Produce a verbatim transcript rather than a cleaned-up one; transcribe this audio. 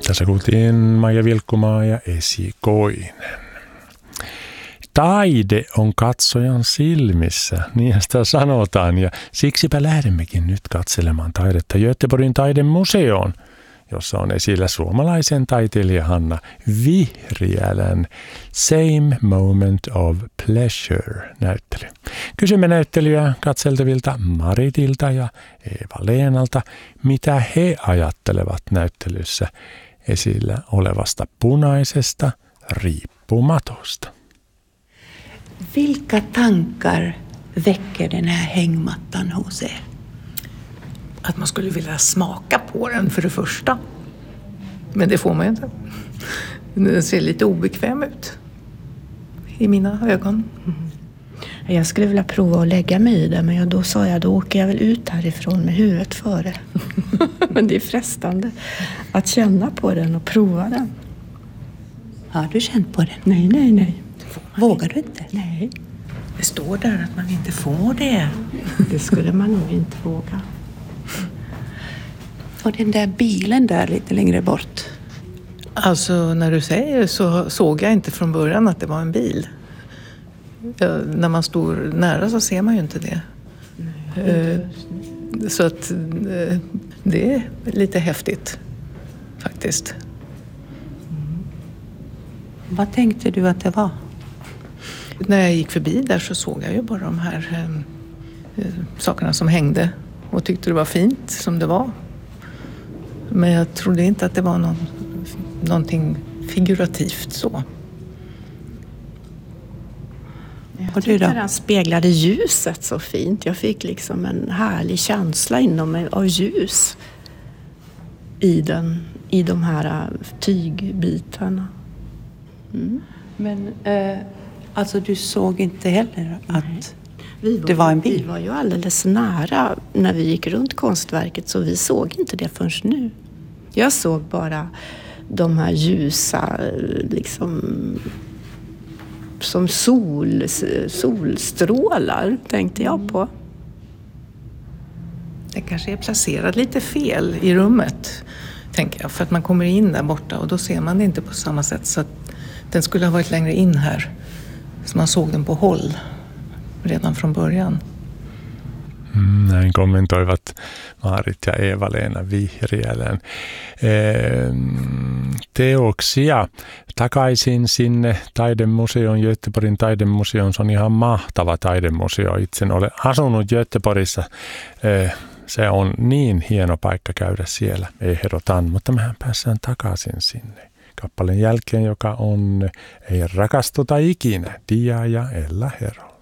Tässä kuultiin Maija Vilkkumaa ja Esikoinen. Taide on katsojan silmissä, niin sitä sanotaan, ja siksipä lähdemmekin nyt katselemaan taidetta Göteborgin taidemuseoon, jossa on esillä suomalaisen taiteilija Hanna Vihriälän Same Moment of Pleasure-näyttely. Kysymme näyttelyä katseltavilta Maritilta ja Eeva-Leenalta, mitä he ajattelevat näyttelyssä esillä olevasta punaisesta riippumatosta. Vilka tankar väcker den här hängmattan hos er? Att man skulle vilja smaka på den för det första. Men det får man ju inte. Den ser lite obekväm ut i mina ögon. Mm. Jag skulle vilja prova att lägga mig i det, men jag, då sa jag då åker jag väl ut härifrån med huvudet före. Men det är frestande att känna på den och prova den. Har du känt på den? Nej, nej, nej. Vågar du inte? Nej. Det står där att man inte får det. Det skulle man nog inte våga. Och den där bilen där lite längre bort. Alltså när du säger så såg jag inte från början att det var en bil. Ja, när man står nära så ser man ju inte det. Nej, uh, så att uh, det är lite häftigt faktiskt. Mm. Vad tänkte du att det var? När jag gick förbi där så såg jag ju bara de här uh, uh, sakerna som hängde och tyckte det var fint som det var. Men jag trodde inte att det var någon, någonting figurativt så. Jag tyckte den speglade ljuset så fint. Jag fick liksom en härlig känsla inom mig av ljus i, den, i de här tygbitarna. Mm. Men eh, alltså du såg inte heller att vi var, det var en bil? Vi var ju alldeles nära när vi gick runt konstverket, så vi såg inte det förrän nu. Jag såg bara de här ljusa liksom som sol, solstrålar tänkte jag på. Det kanske är placerat lite fel i rummet, tänker jag. För att man kommer in där borta och då ser man det inte på samma sätt. Så att den skulle ha varit längre in här. Så man såg den på håll redan från början. Mm, näin kommentoivat Maarit ja Eeva-Leena Vihriälän. Eh, teoksia takaisin sinne taidemuseoon, Göteborgin taidemuseoon. Se on ihan mahtava taidemuseo. Itse olen asunut Göteborgissa. Eh, se on niin hieno paikka käydä siellä, ehdotan, mutta mehän päässään takaisin sinne. Kappaleen jälkeen, joka on Ei rakastuta ikinä, Dia ja Ella Hero.